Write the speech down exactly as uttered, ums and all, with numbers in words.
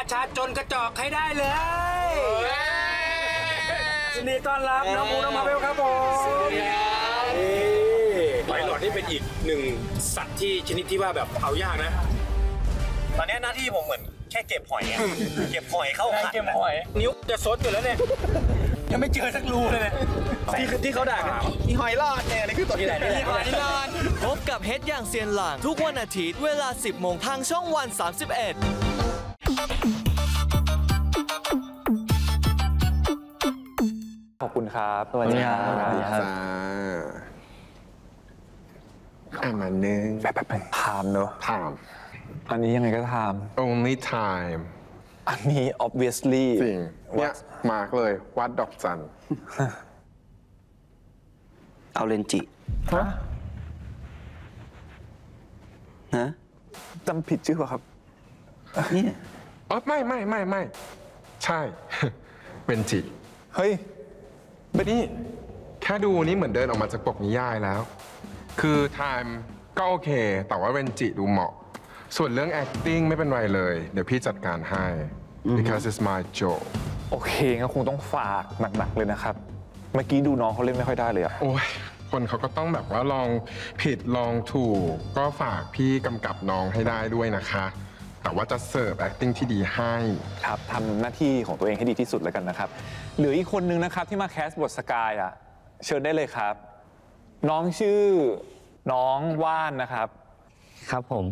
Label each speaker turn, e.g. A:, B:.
A: ชาจนกระจอกให้ได้เลยยินดีต้อนรับน้องมูน้องมาเวลครับผมสวัสดีครับหอยหลอดนี่เป็นอีกหนึ่งสัตว์ที่ชนิดที่ว่าแบบเอายากนะตอนนี้หน้าที่ผมเหมือนแค่เก็บหอยอะเก็บหอยเข้าขันเก็บหอยนิ้วจะซดอยู่แล้วเนี่ยยังไม่เจอสักรูเลยเนี่ยที่ที่เขาด่ากันมีหอยหลอดเนี่ยนี่คือตัวที่ไหนนี่หอยหลอด
B: พบกับเฮ็ดอย่างเซียนหลางทุกวันอาทิตย์เวลาสิบโมงทางช่องวันสามสิบเอ็ด
C: ขอบคุณครับสวัสดีครับสวัสดีครับ
D: อ่ะมาหนึ่ง
C: แบบแบบไทม์เนอะ
D: time
C: อันนี้ยังไงก็ไทม์
D: only time
C: อันนี้ obviously
D: จริงเนี่ยมาร์กเลยวัดดอกจัน
E: เอาเลนจิ
C: ฮะ
E: ฮะ
C: จำผิดชื่อป่ะครับ
E: เนี่ย
D: อ๋อไม่ไม่ไม่ไม่ใช่ เป็นจิ
C: เฮ้ย
D: นี่แค่ดูนี่เหมือนเดินออกมาจากปกนิยายแล้ว คือ time ก็โอเค แต่ว่าเรนจิดูเหมาะ ส่วนเรื่อง acting ไม่เป็นไรเลย เดี๋ยวพี่จัดการให้ because it's my job
C: โอเคงั้นคงต้องฝากหนักๆเลยนะครับ เมื่อกี้ดูน้องเขาเล่นไม่ค่อยได้เลยอะ
D: โอ้ยคนเขาก็ต้องแบบว่าลองผิดลองถูก ก็ฝากพี่กำกับน้องให้ได้ด้วยนะคะ แต่ว่าจะเสิร์ฟ acting ที่ดีให้
C: ครับทำหน้าที่ของตัวเองให้ดีที่สุดแล้วกันนะครับเหลืออีกคนนึงนะครับที่มาแคสบทสกายอ่ะเชิญได้เลยครับ น้องชื่อน้องว่านนะครับ
E: ครับผม